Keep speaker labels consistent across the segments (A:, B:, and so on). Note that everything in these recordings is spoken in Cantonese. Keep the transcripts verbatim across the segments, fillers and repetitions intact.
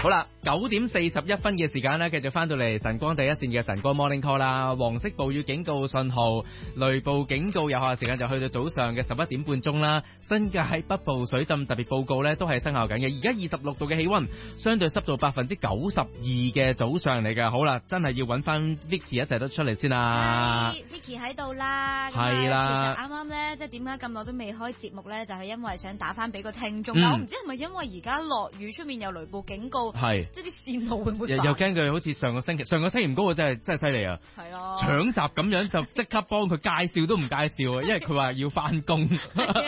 A: 好啦，九點四十一分嘅時間咧，繼續翻到嚟晨光第一線嘅晨光 Morning Call 啦。黃色暴雨警告信號、雷暴警告有效時間就去到早上嘅十一點半鐘啦。新界北部水浸特別報告咧都係生效緊嘅。而家二十六度嘅氣溫，相對濕度百分之九十二嘅早上嚟嘅。好啦，真係要揾翻 Vicky 一齊都出嚟先啦。
B: Vicky 喺度啦，
A: 係啦。
B: 其實啱啱咧，即係點解咁耐都未開節目咧？就係、是、因為想打翻俾個聽眾。
A: 嗯、
B: 但我唔知係咪因為而家落雨，出面有雷暴警告。
A: 係，
B: 即係啲線路會唔會
A: 又又驚佢好似上個星期，上個星期唔高啊，真係真係犀利啊！
B: 係啊，
A: 搶閘咁樣就即刻幫佢介紹都唔介紹啊，因為佢話要翻工。咁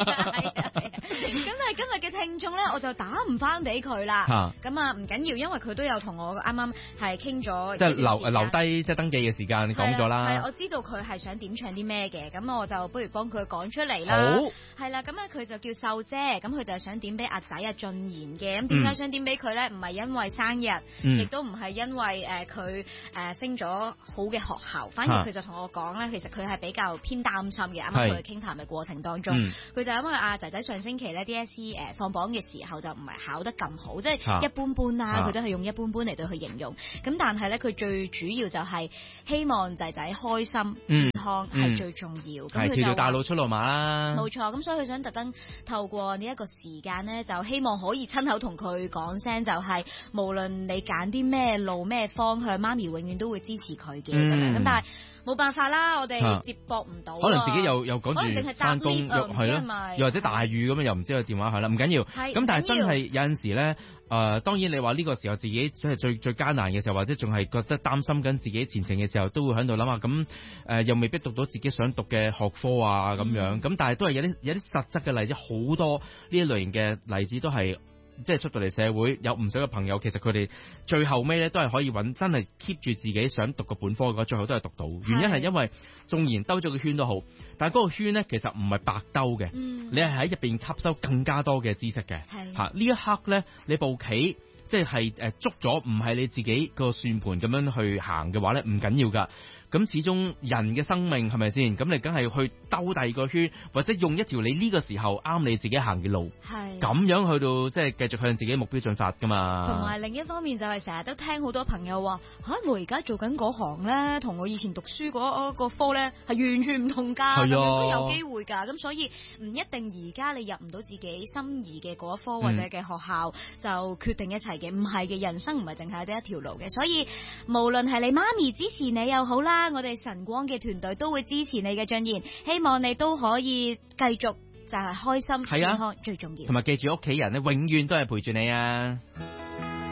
B: 但係今日嘅聽眾咧，我就打唔翻俾佢啦。咁啊唔緊要，因為佢都有同我啱啱係傾咗，
A: 即係留留低即係登記嘅時間講咗啦。
B: 係，我知道佢係想點唱啲咩嘅，咁我就不如幫佢講出嚟啦。好，係啦，咁啊佢就叫秀姐，咁佢就係想點俾阿仔啊俊賢嘅，咁點解想點俾佢咧？唔係因為生日，亦都唔係因為誒佢誒升咗好嘅學校，反而佢就同我講咧，其實佢係比較偏擔心嘅。啱啱同佢傾談嘅過程當中，佢、嗯、就因為阿仔仔上星期咧 D S E 誒放榜嘅時候就唔係考得咁好，即係一般般啦，佢、啊、都係用一般般嚟對佢形容。咁但係咧，佢最主要就係希望仔仔開心、嗯、健康係最重要。咁、嗯、佢、嗯、就條大路出路馬啦，冇錯。咁所以佢想特登透過呢一個時間咧，就希望可以親口同佢講聲，就係、是、無論你揀啲咩路咩方向，媽咪永遠都會支持佢嘅咁樣。咁但係冇辦法啦，我哋接駁唔到，可能自己又又趕住翻工，係咯，又或者大雨咁樣，又唔知佢電話係啦，唔緊要。咁但係真係有陣時咧，誒、呃，當然你話呢個時候自己真係最最艱難嘅時候，或者仲係覺得擔心緊自己前程嘅時候，都會喺度諗下，咁誒、呃、又未必讀到自己想讀嘅學科啊咁樣。咁、嗯、但係都係有啲有啲實質嘅例子，好多呢一類型嘅例子都係。即係出到嚟社會有唔少嘅朋友，其實佢哋最後尾咧都係可以揾真係 keep 住自己想讀個本科嘅話，最後都係讀到。原因係因為縱然兜咗個圈都好，但係嗰個圈咧其實唔係白兜嘅、嗯，你係喺入邊吸收更加多嘅知識嘅。嚇呢、啊、一刻咧，你部棋即係誒捉咗，唔係你自己個算盤咁樣去行嘅話咧，唔緊要㗎。咁始終人嘅生命係咪先？咁你梗係去兜第二個圈，或者用一條你呢個時候啱你自己行嘅路，係咁樣去到即係繼續向自己目標進發噶嘛。同埋另一方面就係成日都聽好多朋友話吓、啊，我而家做緊嗰行咧，同我以前讀書嗰個科咧係完全唔同㗎，咁樣都有機會㗎。咁所以唔一定而家你入唔到自己心儀嘅嗰一科或者嘅學校、嗯、就決定一切嘅，唔係嘅，人生唔係淨係得一條路嘅。所以無論係你媽咪支持你又好啦。我哋晨光嘅團隊都會支持你嘅俊賢，希望你都可以繼續就係開心健康最重要，同埋記住屋企人咧永遠都係陪住你啊。